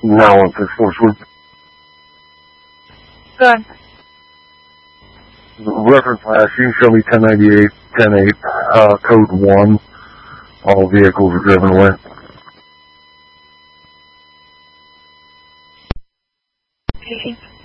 Now on 6-4, Good. reference last, you can show me 1098, 10-8, code 1. All vehicles are driven away. Okay.